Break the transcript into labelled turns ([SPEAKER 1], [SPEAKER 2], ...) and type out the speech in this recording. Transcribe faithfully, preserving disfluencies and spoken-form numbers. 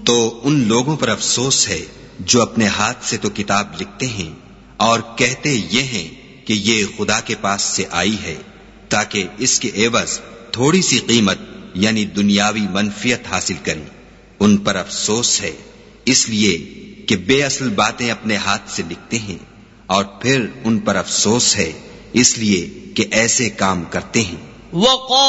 [SPEAKER 1] तो उन लोगों पर अफसोस है जो अपने हाथ से तो किताब लिखते हैं और कहते ये हैं कि ये खुदा के पास से आई है, ताकि इसके एवज थोड़ी सी कीमत यानी दुनियावी मनफियत हासिल करें। उन पर अफसोस है इसलिए कि बेअसल बातें अपने हाथ से लिखते हैं, और फिर उन पर अफसोस है इसलिए कि ऐसे काम करते हैं।